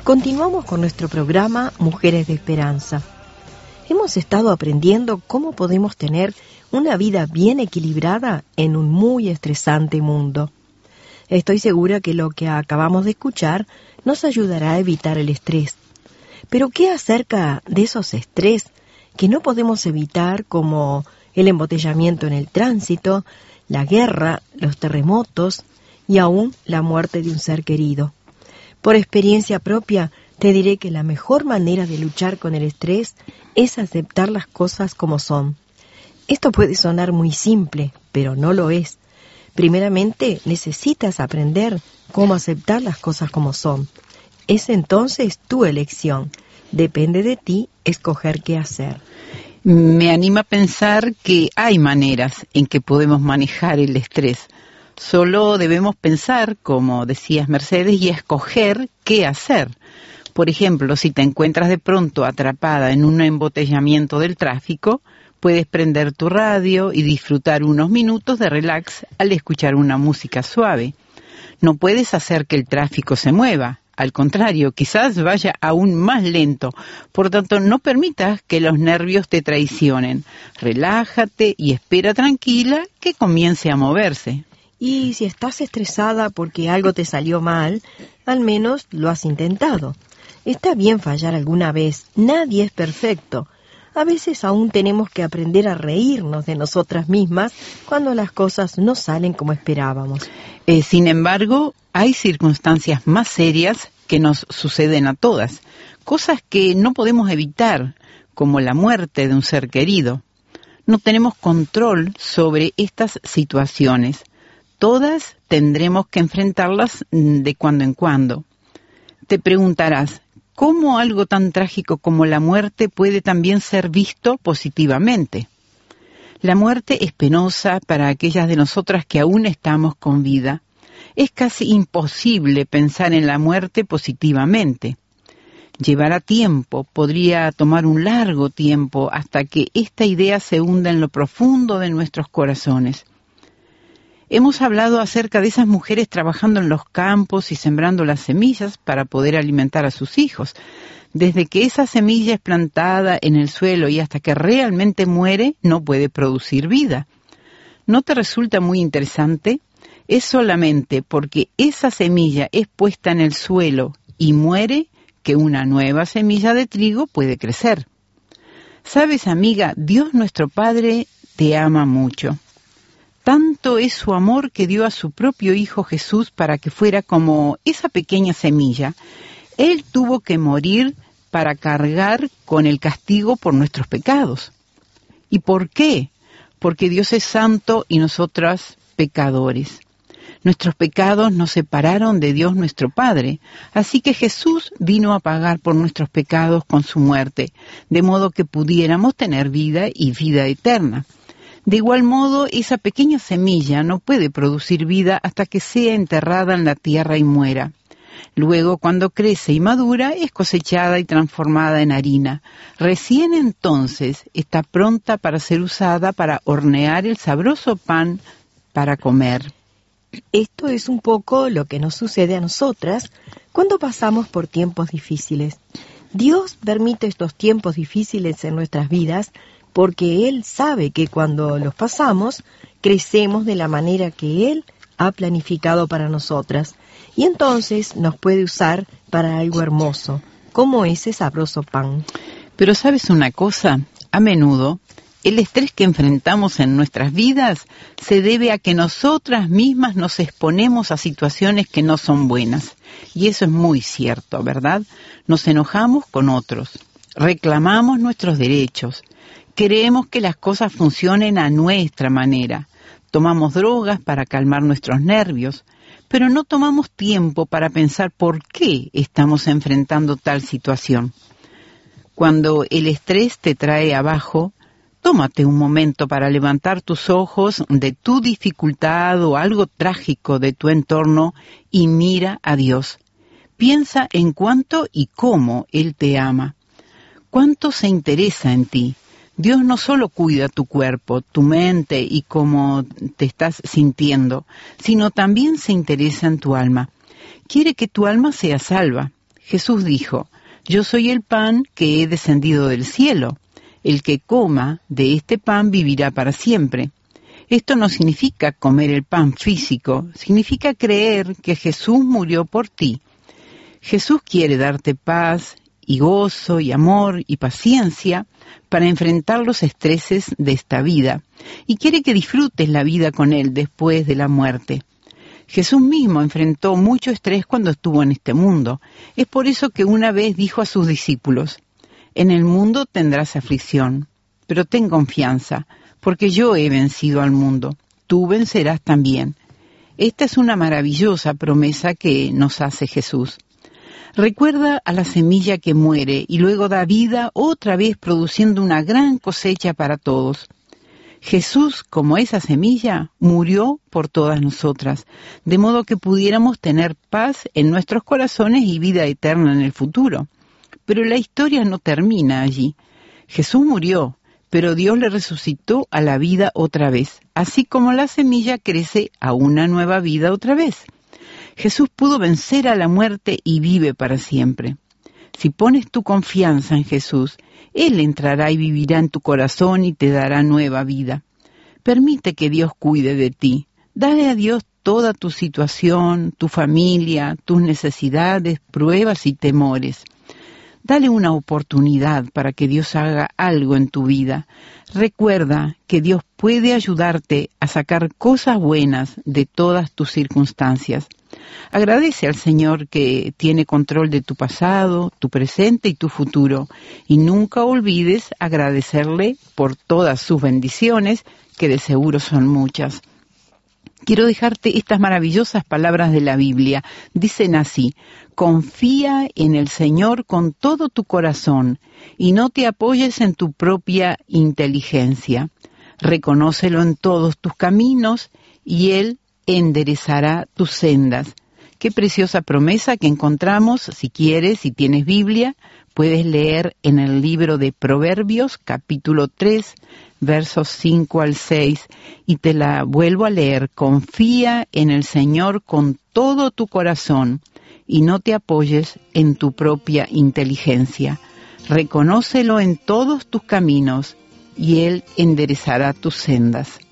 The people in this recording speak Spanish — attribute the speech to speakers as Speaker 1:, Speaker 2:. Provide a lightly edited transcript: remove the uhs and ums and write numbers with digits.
Speaker 1: Continuamos con nuestro programa Mujeres de Esperanza. Hemos estado aprendiendo cómo podemos tener una vida bien equilibrada en un muy estresante mundo. Estoy segura que lo que acabamos de escuchar nos ayudará a evitar el estrés. Pero ¿qué acerca de esos estrés que no podemos evitar, como el embotellamiento en el tránsito, la guerra, los terremotos y aún la muerte de un ser querido? Por experiencia propia, te diré que la mejor manera de luchar con el estrés es aceptar las cosas como son. Esto puede sonar muy simple, pero no lo es. Primeramente, necesitas aprender cómo aceptar las cosas como son. Es entonces tu elección. Depende de ti escoger qué hacer.
Speaker 2: Me anima a pensar que hay maneras en que podemos manejar el estrés. Solo debemos pensar, como decías Mercedes, y escoger qué hacer. Por ejemplo, si te encuentras de pronto atrapada en un embotellamiento del tráfico, puedes prender tu radio y disfrutar unos minutos de relax al escuchar una música suave. No puedes hacer que el tráfico se mueva. Al contrario, quizás vaya aún más lento. Por tanto, no permitas que los nervios te traicionen. Relájate y espera tranquila que comience a moverse.
Speaker 1: Y si estás estresada porque algo te salió mal, al menos lo has intentado. Está bien fallar alguna vez, nadie es perfecto. A veces aún tenemos que aprender a reírnos de nosotras mismas cuando las cosas no salen como esperábamos.
Speaker 2: Sin embargo, hay circunstancias más serias que nos suceden a todas, cosas que no podemos evitar, como la muerte de un ser querido. No tenemos control sobre estas situaciones. Todas tendremos que enfrentarlas de cuando en cuando. Te preguntarás, ¿cómo algo tan trágico como la muerte puede también ser visto positivamente? La muerte es penosa para aquellas de nosotras que aún estamos con vida. Es casi imposible pensar en la muerte positivamente. Llevará tiempo, podría tomar un largo tiempo hasta que esta idea se hunda en lo profundo de nuestros corazones. Hemos hablado acerca de esas mujeres trabajando en los campos y sembrando las semillas para poder alimentar a sus hijos. Desde que esa semilla es plantada en el suelo y hasta que realmente muere, no puede producir vida. ¿No te resulta muy interesante? Es solamente porque esa semilla es puesta en el suelo y muere que una nueva semilla de trigo puede crecer. ¿Sabes, amiga? Dios nuestro Padre te ama mucho. Tanto es su amor que dio a su propio Hijo Jesús para que fuera como esa pequeña semilla. Él tuvo que morir para cargar con el castigo por nuestros pecados. ¿Y por qué? Porque Dios es santo y nosotras pecadores. Nuestros pecados nos separaron de Dios nuestro Padre, así que Jesús vino a pagar por nuestros pecados con su muerte, de modo que pudiéramos tener vida y vida eterna. De igual modo, esa pequeña semilla no puede producir vida hasta que sea enterrada en la tierra y muera. Luego, cuando crece y madura, es cosechada y transformada en harina. Recién entonces está pronta para ser usada para hornear el sabroso pan para comer.
Speaker 1: Esto es un poco lo que nos sucede a nosotras cuando pasamos por tiempos difíciles. Dios permite estos tiempos difíciles en nuestras vidas porque Él sabe que cuando los pasamos, crecemos de la manera que Él ha planificado para nosotras, y entonces nos puede usar para algo hermoso, como ese sabroso pan.
Speaker 2: Pero ¿sabes una cosa? A menudo, el estrés que enfrentamos en nuestras vidas se debe a que nosotras mismas nos exponemos a situaciones que no son buenas. Y eso es muy cierto, ¿verdad? Nos enojamos con otros, reclamamos nuestros derechos, queremos que las cosas funcionen a nuestra manera, tomamos drogas para calmar nuestros nervios, pero no tomamos tiempo para pensar por qué estamos enfrentando tal situación. Cuando el estrés te trae abajo, tómate un momento para levantar tus ojos de tu dificultad o algo trágico de tu entorno y mira a Dios. Piensa en cuánto y cómo Él te ama, cuánto se interesa en ti. Dios no solo cuida tu cuerpo, tu mente y cómo te estás sintiendo, sino también se interesa en tu alma. Quiere que tu alma sea salva. Jesús dijo: yo soy el pan que he descendido del cielo. El que coma de este pan vivirá para siempre. Esto no significa comer el pan físico, significa creer que Jesús murió por ti. Jesús quiere darte paz y gozo y amor y paciencia para enfrentar los estreses de esta vida, y quiere que disfrutes la vida con Él después de la muerte. Jesús mismo enfrentó mucho estrés cuando estuvo en este mundo. Es por eso que una vez dijo a sus discípulos: en el mundo tendrás aflicción, pero ten confianza, porque yo he vencido al mundo. Tú vencerás también. Esta es una maravillosa promesa que nos hace Jesús. Recuerda a la semilla que muere y luego da vida otra vez, produciendo una gran cosecha para todos. Jesús, como esa semilla, murió por todas nosotras, de modo que pudiéramos tener paz en nuestros corazones y vida eterna en el futuro. Pero la historia no termina allí. Jesús murió, pero Dios le resucitó a la vida otra vez, así como la semilla crece a una nueva vida otra vez. Jesús pudo vencer a la muerte y vive para siempre. Si pones tu confianza en Jesús, Él entrará y vivirá en tu corazón y te dará nueva vida. Permite que Dios cuide de ti. Dale a Dios toda tu situación, tu familia, tus necesidades, pruebas y temores. Dale una oportunidad para que Dios haga algo en tu vida. Recuerda que Dios puede ayudarte a sacar cosas buenas de todas tus circunstancias. Agradece al Señor que tiene control de tu pasado, tu presente y tu futuro. Y nunca olvides agradecerle por todas sus bendiciones, que de seguro son muchas. Quiero dejarte estas maravillosas palabras de la Biblia. Dicen así: confía en el Señor con todo tu corazón y no te apoyes en tu propia inteligencia. Reconócelo en todos tus caminos y Él enderezará tus sendas. Qué preciosa promesa que encontramos. Si quieres, si tienes Biblia, puedes leer en el libro de Proverbios, capítulo 3, versos 5 al 6, y te la vuelvo a leer. Confía en el Señor con todo tu corazón y no te apoyes en tu propia inteligencia. Reconócelo en todos tus caminos y Él enderezará tus sendas.